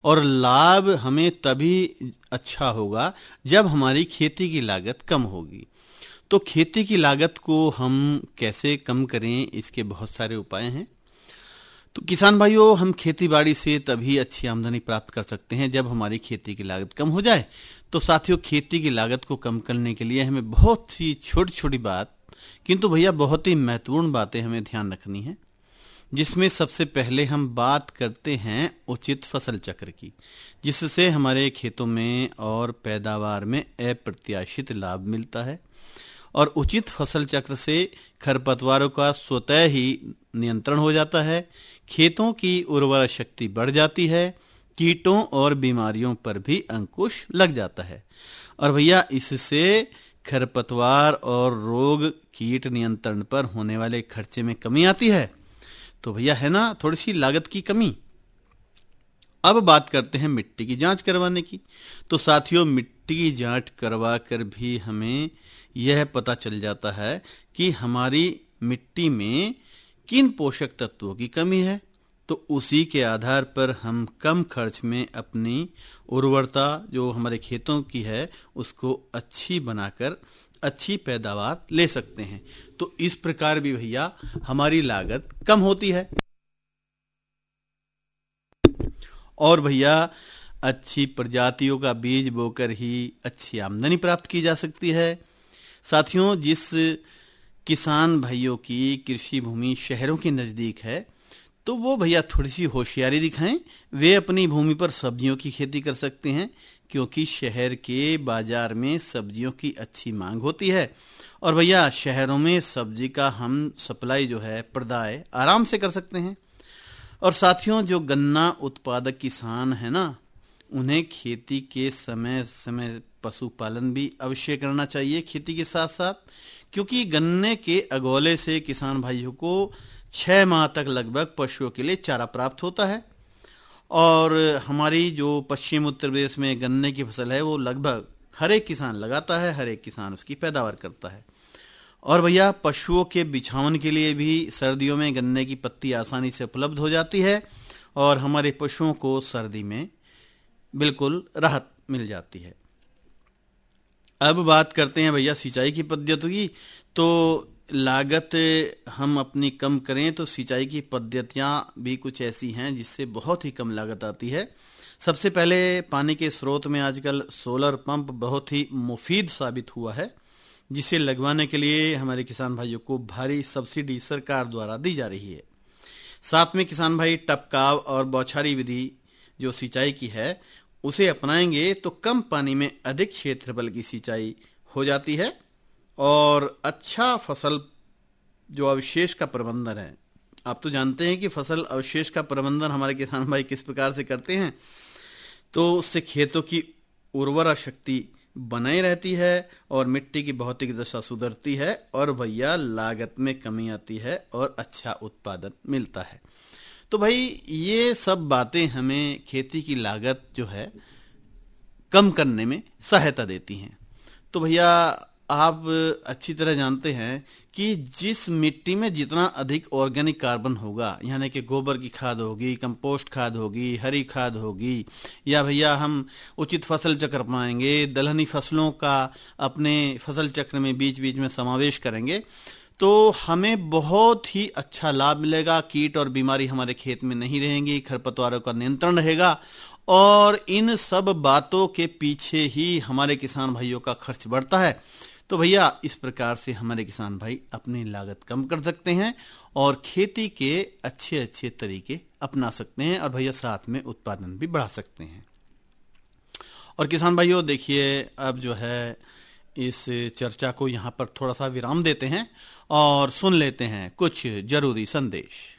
और लाभ हमें तभी अच्छा होगा जब हमारी खेती की लागत कम होगी। तो खेती की लागत को हम कैसे कम करें, इसके बहुत सारे उपाय हैं। तो किसान भाइयों, हम खेती बाड़ी से तभी अच्छी आमदनी प्राप्त कर सकते हैं जब हमारी खेती की लागत कम हो जाए। तो साथियों, खेती की लागत को कम करने के लिए हमें बहुत सी छोटी छोटी बात, किंतु भैया बहुत ही महत्वपूर्ण बातें हमें ध्यान रखनी है, जिसमें सबसे पहले हम बात करते हैं उचित फसल चक्र की, जिससे हमारे खेतों में और पैदावार में अप्रत्याशित लाभ मिलता है। और उचित फसल चक्र से खरपतवारों का स्वतः ही नियंत्रण हो जाता है, खेतों की उर्वरा शक्ति बढ़ जाती है, कीटों और बीमारियों पर भी अंकुश लग जाता है। और भैया इससे खरपतवार और रोग कीट नियंत्रण पर होने वाले खर्चे में कमी आती है। तो भैया है ना थोड़ी सी लागत की कमी। अब बात करते हैं मिट्टी की जांच करवाने की। तो साथियों, मिट्टी की जांच करवा कर भी हमें यह पता चल जाता है कि हमारी मिट्टी में किन पोषक तत्वों की कमी है। तो उसी के आधार पर हम कम खर्च में अपनी उर्वरता जो हमारे खेतों की है उसको अच्छी बनाकर अच्छी पैदावार ले सकते हैं। तो इस प्रकार भी भैया हमारी लागत कम होती है। और भैया अच्छी प्रजातियों का बीज बोकर ही अच्छी आमदनी प्राप्त की जा सकती है। साथियों, जिस किसान भाइयों की कृषि भूमि शहरों के नजदीक है, तो वो भैया थोड़ी सी होशियारी दिखाएं। वे अपनी भूमि पर सब्जियों की खेती कर सकते हैं, क्योंकि शहर के बाजार में सब्जियों की अच्छी मांग होती है। और भैया शहरों में सब्जी का हम सप्लाई जो है प्रदाय आराम से कर सकते हैं। और साथियों, जो गन्ना उत्पादक किसान है ना, उन्हें खेती के समय समय पशुपालन भी अवश्य करना चाहिए खेती के साथ साथ, क्योंकि गन्ने के अगोले से किसान भाइयों को 6 माह तक लगभग पशुओं के लिए चारा प्राप्त होता है। और हमारी जो पश्चिम उत्तर प्रदेश में गन्ने की फसल है वो लगभग हर एक किसान लगाता है, हर एक किसान उसकी पैदावार करता है। और भैया पशुओं के बिछावन के लिए भी सर्दियों में गन्ने की पत्ती आसानी से उपलब्ध हो जाती है और हमारे पशुओं को सर्दी में बिल्कुल राहत मिल जाती है। अब बात करते हैं भैया सिंचाई की पद्धति की। तो लागत हम अपनी कम करें तो सिंचाई की पद्धतियां भी कुछ ऐसी हैं जिससे बहुत ही कम लागत आती है। सबसे पहले पानी के स्रोत में आजकल सोलर पंप बहुत ही मुफीद साबित हुआ है, जिसे लगवाने के लिए हमारे किसान भाइयों को भारी सब्सिडी सरकार द्वारा दी जा रही है। साथ में किसान भाई टपकाव और बौछारी विधि जो सिंचाई की है उसे अपनाएंगे तो कम पानी में अधिक क्षेत्रफल की सिंचाई हो जाती है। और अच्छा फसल जो अवशेष का प्रबंधन है, आप तो जानते हैं कि फसल अवशेष का प्रबंधन हमारे किसान भाई किस प्रकार से करते हैं। तो उससे खेतों की उर्वरा शक्ति बनाई रहती है और मिट्टी की भौतिक दशा सुधरती है और भैया लागत में कमी आती है और अच्छा उत्पादन मिलता है। तो भाई ये सब बातें हमें खेती की लागत जो है कम करने में सहायता देती हैं। तो भैया आप अच्छी तरह जानते हैं कि जिस मिट्टी में जितना अधिक ऑर्गेनिक कार्बन होगा, यानी कि गोबर की खाद होगी, कंपोस्ट खाद होगी, हरी खाद होगी, या भैया हम उचित फसल चक्र अपनाएंगे, दलहनी फसलों का अपने फसल चक्र में बीच बीच में समावेश करेंगे, तो हमें बहुत ही अच्छा लाभ मिलेगा। कीट और बीमारी हमारे खेत में नहीं रहेंगी, खरपतवारों का नियंत्रण रहेगा। और इन सब बातों के पीछे ही हमारे किसान भाइयों का खर्च बढ़ता है। तो भैया इस प्रकार से हमारे किसान भाई अपनी लागत कम कर सकते हैं और खेती के अच्छे अच्छे तरीके अपना सकते हैं और भैया साथ में उत्पादन भी बढ़ा सकते हैं। और किसान भाइयों देखिए, अब जो है इस चर्चा को यहाँ पर थोड़ा सा विराम देते हैं और सुन लेते हैं कुछ जरूरी संदेश।